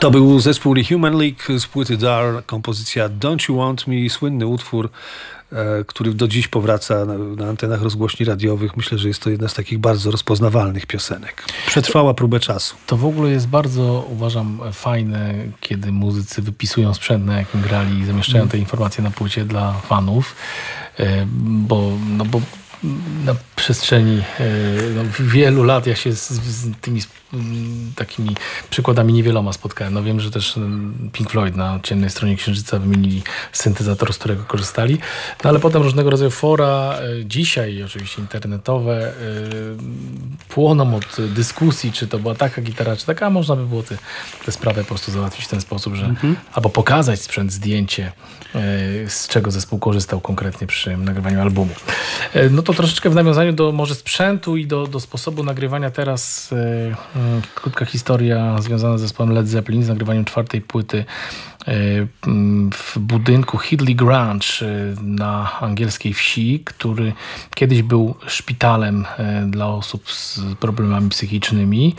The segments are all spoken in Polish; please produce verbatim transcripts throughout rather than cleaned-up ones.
To był zespół The Human League z płyty Dar, kompozycja Don't You Want Me, słynny utwór, e, który do dziś powraca na, na antenach rozgłośni radiowych. Myślę, że jest to jedna z takich bardzo rozpoznawalnych piosenek. Przetrwała próbę czasu. To w ogóle jest bardzo, uważam, fajne, kiedy muzycy wypisują sprzęt, na jakim grali i zamieszczają mm. te informacje na płycie dla fanów, e, bo, no bo na przestrzeni no, wielu lat ja się z, z tymi z, takimi przykładami niewieloma spotkałem. No wiem, że też Pink Floyd na ciemnej stronie Księżyca wymienili syntezator, z którego korzystali. No ale potem różnego rodzaju fora, dzisiaj oczywiście internetowe, płoną od dyskusji, czy to była taka gitara, czy taka. Można by było te, te sprawy po prostu załatwić w ten sposób, że mhm. albo pokazać sprzęt, zdjęcie, z czego zespół korzystał konkretnie przy nagrywaniu albumu. No to troszeczkę w nawiązaniu do może sprzętu i do, do sposobu nagrywania teraz e, krótka historia związana z zespołem Led Zeppelin, z nagrywaniem czwartej płyty e, w budynku Headley Grange e, na angielskiej wsi, który kiedyś był szpitalem e, dla osób z problemami psychicznymi.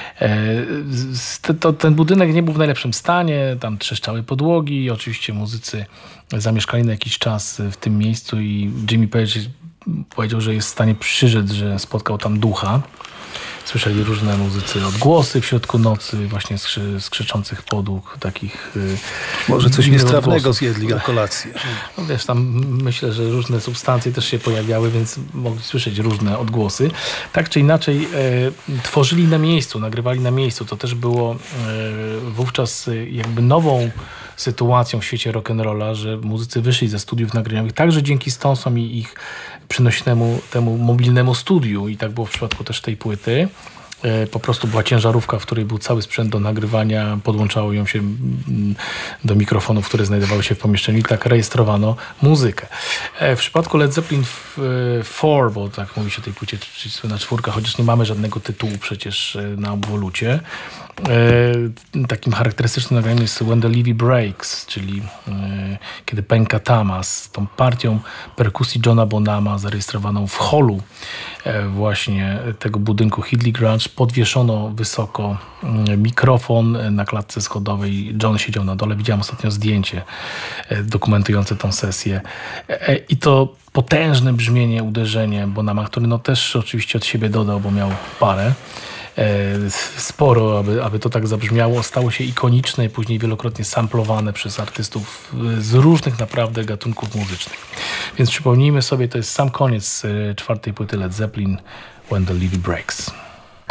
E, to, ten budynek nie był w najlepszym stanie, tam trzeszczały podłogi, oczywiście muzycy zamieszkali na jakiś czas w tym miejscu i Jimmy Page powiedział, że jest w stanie przyrzec, że spotkał tam ducha. Słyszeli różne muzycy odgłosy w środku nocy, właśnie skrzy, skrzyczących podłóg, takich... Może coś niestrawnego zjedli na kolację. No wiesz, tam myślę, że różne substancje też się pojawiały, więc mogli słyszeć różne odgłosy. Tak czy inaczej e, tworzyli na miejscu, nagrywali na miejscu. To też było e, wówczas jakby nową sytuacją w świecie rock'n'rolla, że muzycy wyszli ze studiów nagraniowych także dzięki Stonesom i ich przynośnemu temu mobilnemu studiu i tak było w przypadku też tej płyty. Po prostu była ciężarówka, w której był cały sprzęt do nagrywania, podłączało ją się do mikrofonów, które znajdowały się w pomieszczeniu i tak rejestrowano muzykę. W przypadku Led Zeppelin cztery, bo tak mówi się o tej płycie, czyli słynna czwórka, chociaż nie mamy żadnego tytułu przecież na obwolucie. Takim charakterystycznym nagraniem jest When the Levee Breaks, czyli kiedy pęka tama, z tą partią perkusji Johna Bonhama zarejestrowaną w holu właśnie tego budynku Headley Grange. Podwieszono wysoko mikrofon na klatce schodowej. John siedział na dole. Widziałem ostatnio zdjęcie dokumentujące tą sesję. I to potężne brzmienie, uderzenie Bonhama, który no też oczywiście od siebie dodał, bo miał parę. Sporo, aby, aby to tak zabrzmiało. Stało się ikoniczne i później wielokrotnie samplowane przez artystów z różnych naprawdę gatunków muzycznych. Więc przypomnijmy sobie, to jest sam koniec czwartej płyty Led Zeppelin, When the Levee Breaks.